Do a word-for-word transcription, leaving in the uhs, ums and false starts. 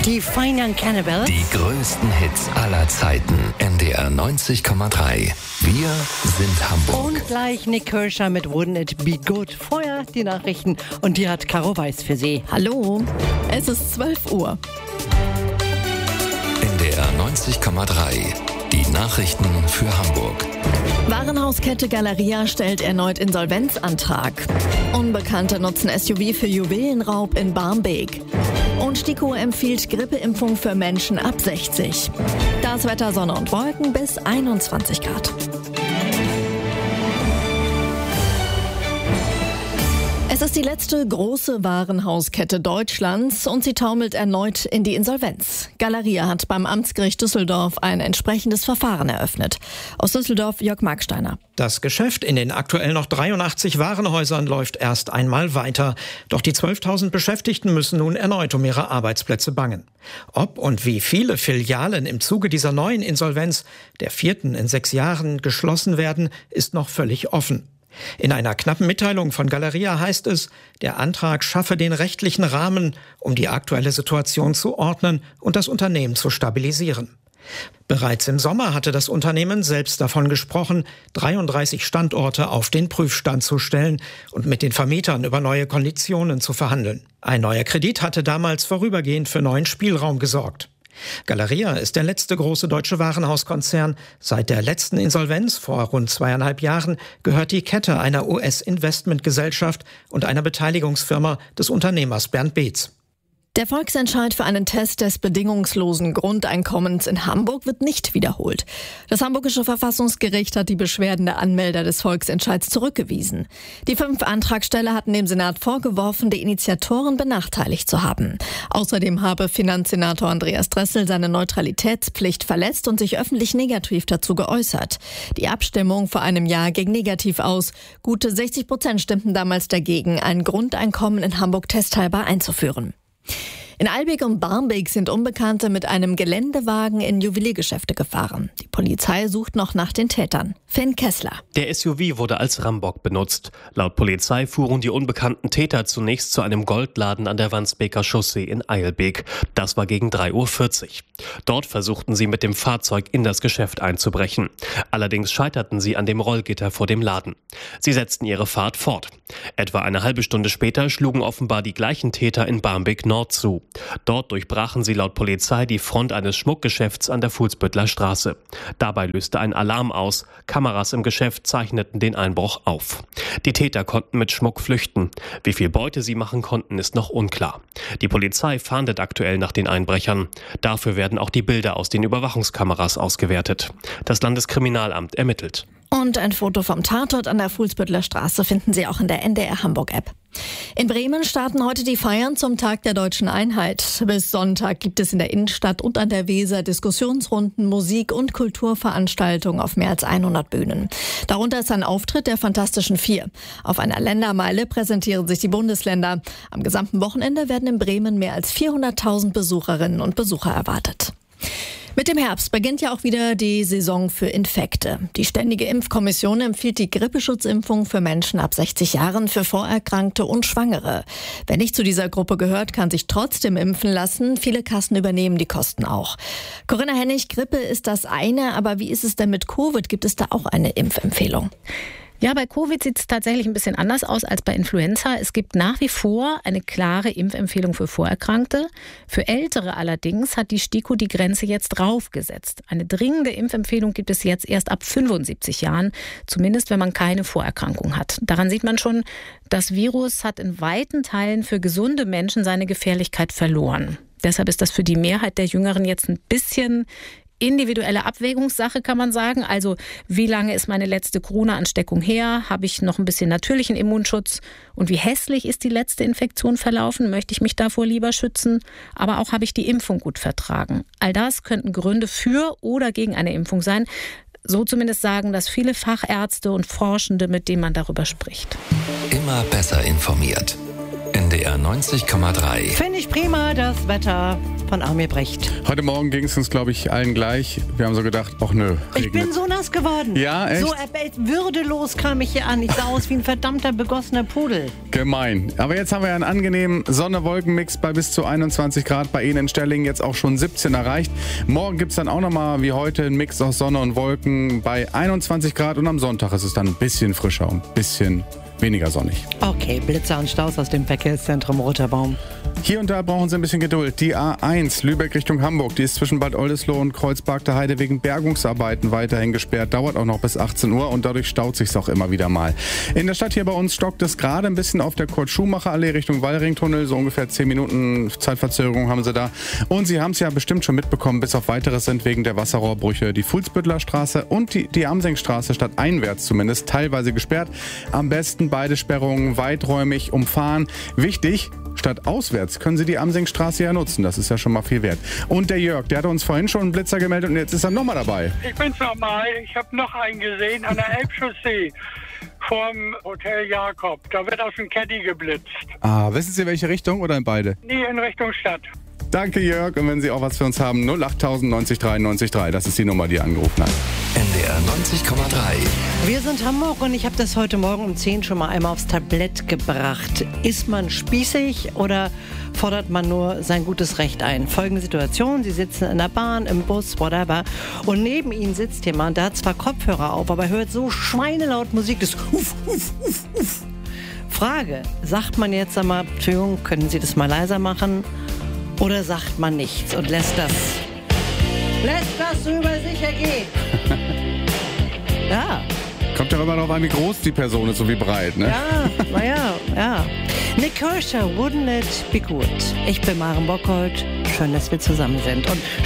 Die Fine Young Cannibals. Die größten Hits aller Zeiten. N D R neunzig Komma drei. Wir sind Hamburg. Und gleich Nick Kershaw mit Wouldn't It Be Good. Vorher die Nachrichten und die hat Caro Weiß für Sie. Hallo, es ist zwölf Uhr. N D R neunzig Komma drei. Die Nachrichten für Hamburg. Warenhauskette Galeria stellt erneut Insolvenzantrag. Unbekannte nutzen S U V für Juwelenraub in Barmbek. Und STIKO empfiehlt Grippeimpfung für Menschen ab sechzig. Das Wetter, Sonne und Wolken bis einundzwanzig Grad. Es ist die letzte große Warenhauskette Deutschlands und sie taumelt erneut in die Insolvenz. Galeria hat beim Amtsgericht Düsseldorf ein entsprechendes Verfahren eröffnet. Aus Düsseldorf Jörg Marksteiner. Das Geschäft in den aktuell noch dreiundachtzig Warenhäusern läuft erst einmal weiter. Doch die zwölftausend Beschäftigten müssen nun erneut um ihre Arbeitsplätze bangen. Ob und wie viele Filialen im Zuge dieser neuen Insolvenz, der vierten in sechs Jahren, geschlossen werden, ist noch völlig offen. In einer knappen Mitteilung von Galeria heißt es, der Antrag schaffe den rechtlichen Rahmen, um die aktuelle Situation zu ordnen und das Unternehmen zu stabilisieren. Bereits im Sommer hatte das Unternehmen selbst davon gesprochen, dreiunddreißig Standorte auf den Prüfstand zu stellen und mit den Vermietern über neue Konditionen zu verhandeln. Ein neuer Kredit hatte damals vorübergehend für neuen Spielraum gesorgt. Galeria ist der letzte große deutsche Warenhauskonzern. Seit der letzten Insolvenz vor rund zweieinhalb Jahren gehört die Kette einer U S-Investmentgesellschaft und einer Beteiligungsfirma des Unternehmers Bernd Beetz. Der Volksentscheid für einen Test des bedingungslosen Grundeinkommens in Hamburg wird nicht wiederholt. Das Hamburgische Verfassungsgericht hat die Beschwerden der Anmelder des Volksentscheids zurückgewiesen. Die fünf Antragsteller hatten dem Senat vorgeworfen, die Initiatoren benachteiligt zu haben. Außerdem habe Finanzsenator Andreas Dressel seine Neutralitätspflicht verletzt und sich öffentlich negativ dazu geäußert. Die Abstimmung vor einem Jahr ging negativ aus. Gute sechzig Prozent stimmten damals dagegen, ein Grundeinkommen in Hamburg testhalber einzuführen. In Eilbek und Barmbek sind Unbekannte mit einem Geländewagen in Juweliergeschäfte gefahren. Die Polizei sucht noch nach den Tätern. Finn Kessler. Der S U V wurde als Rambock benutzt. Laut Polizei fuhren die unbekannten Täter zunächst zu einem Goldladen an der Wandsbeker Chaussee in Eilbek. Das war gegen drei Uhr vierzig. Dort versuchten sie mit dem Fahrzeug in das Geschäft einzubrechen. Allerdings scheiterten sie an dem Rollgitter vor dem Laden. Sie setzten ihre Fahrt fort. Etwa eine halbe Stunde später schlugen offenbar die gleichen Täter in Barmbek Nord zu. Dort durchbrachen sie laut Polizei die Front eines Schmuckgeschäfts an der Fuhlsbüttler Straße. Dabei löste ein Alarm aus. Kameras im Geschäft zeichneten den Einbruch auf. Die Täter konnten mit Schmuck flüchten. Wie viel Beute sie machen konnten, ist noch unklar. Die Polizei fahndet aktuell nach den Einbrechern. Dafür werden auch die Bilder aus den Überwachungskameras ausgewertet. Das Landeskriminalamt ermittelt. Und ein Foto vom Tatort an der Fuhlsbüttler Straße finden Sie auch in der N D R Hamburg-App. In Bremen starten heute die Feiern zum Tag der Deutschen Einheit. Bis Sonntag gibt es in der Innenstadt und an der Weser Diskussionsrunden, Musik- und Kulturveranstaltungen auf mehr als hundert Bühnen. Darunter ist ein Auftritt der Fantastischen Vier. Auf einer Ländermeile präsentieren sich die Bundesländer. Am gesamten Wochenende werden in Bremen mehr als vierhunderttausend Besucherinnen und Besucher erwartet. Mit dem Herbst beginnt ja auch wieder die Saison für Infekte. Die Ständige Impfkommission empfiehlt die Grippeschutzimpfung für Menschen ab sechzig Jahren, für Vorerkrankte und Schwangere. Wer nicht zu dieser Gruppe gehört, kann sich trotzdem impfen lassen. Viele Kassen übernehmen die Kosten auch. Corinna Hennig, Grippe ist das eine, aber wie ist es denn mit Covid? Gibt es da auch eine Impfempfehlung? Ja, bei Covid sieht es tatsächlich ein bisschen anders aus als bei Influenza. Es gibt nach wie vor eine klare Impfempfehlung für Vorerkrankte. Für Ältere allerdings hat die STIKO die Grenze jetzt draufgesetzt. Eine dringende Impfempfehlung gibt es jetzt erst ab fünfundsiebzig Jahren, zumindest wenn man keine Vorerkrankung hat. Daran sieht man schon, das Virus hat in weiten Teilen für gesunde Menschen seine Gefährlichkeit verloren. Deshalb ist das für die Mehrheit der Jüngeren jetzt ein bisschen individuelle Abwägungssache, kann man sagen. Also wie lange ist meine letzte Corona-Ansteckung her? Habe ich noch ein bisschen natürlichen Immunschutz? Und wie hässlich ist die letzte Infektion verlaufen? Möchte ich mich davor lieber schützen? Aber auch, habe ich die Impfung gut vertragen? All das könnten Gründe für oder gegen eine Impfung sein. So zumindest sagen das viele Fachärzte und Forschende, mit denen man darüber spricht. Immer besser informiert. N D R neunzig Komma drei. Finde ich prima, das Wetter. von Armin Brecht. Heute Morgen ging es uns, glaube ich, allen gleich. Wir haben so gedacht, ach nö, regnet. Ich bin so nass geworden. Ja, echt? So äh, würdelos kam ich hier an. Ich sah aus wie ein verdammter, begossener Pudel. Gemein. Aber jetzt haben wir ja einen angenehmen Sonne-Wolken-Mix bei bis zu einundzwanzig Grad. Bei Ihnen in Stellingen jetzt auch schon siebzehn erreicht. Morgen gibt es dann auch nochmal wie heute einen Mix aus Sonne und Wolken bei einundzwanzig Grad. Und am Sonntag ist es dann ein bisschen frischer und ein bisschen weniger sonnig. Okay, Blitzer und Staus aus dem Verkehrszentrum Roterbaum. Hier und da brauchen Sie ein bisschen Geduld. Die A eins Lübeck Richtung Hamburg, die ist zwischen Bad Oldesloe und Kreuzberg der Heide wegen Bergungsarbeiten weiterhin gesperrt. Dauert auch noch bis achtzehn Uhr und dadurch staut sich's auch immer wieder mal. In der Stadt hier bei uns stockt es gerade ein bisschen auf der Kurt-Schumacher-Allee Richtung Wallringtunnel. So ungefähr zehn Minuten Zeitverzögerung haben Sie da. Und Sie haben es ja bestimmt schon mitbekommen, bis auf weiteres sind wegen der Wasserrohrbrüche die Fuhlsbüttler Straße und die, die Amsengstraße stadteinwärts zumindest teilweise gesperrt. Am besten beide Sperrungen weiträumig umfahren. Wichtig, statt auswärts können Sie die Amsengstraße ja nutzen. Das ist ja schon mal viel wert. Und der Jörg, der hat uns vorhin schon einen Blitzer gemeldet und jetzt ist er nochmal dabei. Ich bin's nochmal. Ich habe noch einen gesehen an der Elbchaussee vorm Hotel Jakob. Da wird aus dem Caddy geblitzt. Ah, wissen Sie welche Richtung oder in beide? Nee, in Richtung Stadt. Danke Jörg und wenn Sie auch was für uns haben, null acht null null neunzig drei neunzig drei. Das ist die Nummer, die angerufen hat. N D R neunzig Komma drei. Wir sind Hamburg und ich habe das heute Morgen um zehn schon mal einmal aufs Tablett gebracht. Ist man spießig oder fordert man nur sein gutes Recht ein? Folgende Situation, Sie sitzen in der Bahn, im Bus, whatever und neben Ihnen sitzt jemand, der hat zwar Kopfhörer auf, aber hört so schweinelaut Musik, das Uff, Uff, Uff, Uff. Frage, sagt man jetzt einmal, Entschuldigung, können Sie das mal leiser machen? Oder sagt man nichts und lässt das, lässt das so über sich ergehen? Ja. Kommt ja immer darauf an, wie groß die Person ist und wie breit, ne? Ja, naja, ja. Nick Kershaw, Wouldn't It Be Good? Ich bin Maren Bockholt. Schön, dass wir zusammen sind. Und